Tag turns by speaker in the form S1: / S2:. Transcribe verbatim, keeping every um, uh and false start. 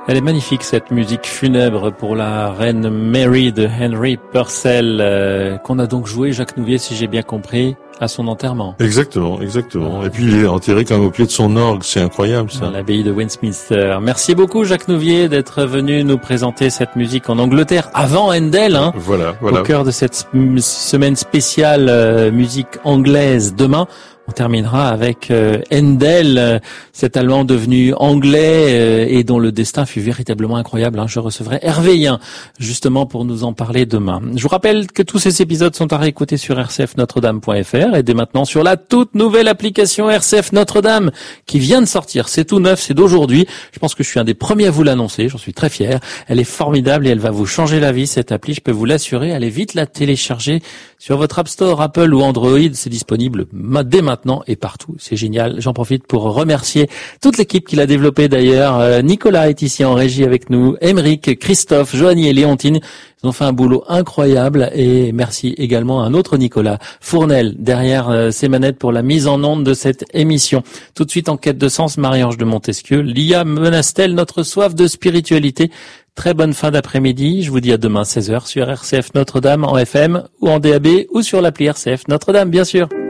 S1: Elle est magnifique, cette musique funèbre pour la reine Mary de Henry Purcell, euh, qu'on a donc joué, Jacques Nouvier, si j'ai bien compris, à son enterrement.
S2: Exactement, exactement. Et puis il est enterré quand même au pied de son orgue, c'est incroyable ça.
S1: Dans l'abbaye de Westminster. Merci beaucoup Jacques Nouvier d'être venu nous présenter cette musique en Angleterre avant Handel, hein.
S2: Voilà, voilà.
S1: Au cœur de cette semaine spéciale euh, musique anglaise. Demain, on terminera avec euh, Handel, euh, cet Allemand devenu anglais euh, et dont le destin fut véritablement incroyable. Hein. Je recevrai Hervé Yen, justement, pour nous en parler demain. Je vous rappelle que tous ces épisodes sont à réécouter sur r c f notre dame point f r et dès maintenant sur la toute nouvelle application R C F Notre-Dame qui vient de sortir. C'est tout neuf, c'est d'aujourd'hui. Je pense que je suis un des premiers à vous l'annoncer. J'en suis très fier. Elle est formidable et elle va vous changer la vie, cette appli. Je peux vous l'assurer. Allez vite la télécharger sur votre App Store, Apple ou Android. C'est disponible dès maintenant. Maintenant et partout. C'est génial. J'en profite pour remercier toute l'équipe qui l'a développé d'ailleurs. Nicolas est ici en régie avec nous. Émeric, Christophe, Joanie et Léontine. Ils ont fait un boulot incroyable et merci également à un autre Nicolas Fournel derrière euh, ces manettes pour la mise en onde de cette émission. Tout de suite en quête de sens, Marie-Ange de Montesquieu, Lia Menastel, notre soif de spiritualité. Très bonne fin d'après-midi. Je vous dis à demain seize heures sur R C F Notre-Dame en F M ou en D A B ou sur l'appli R C F Notre-Dame bien sûr.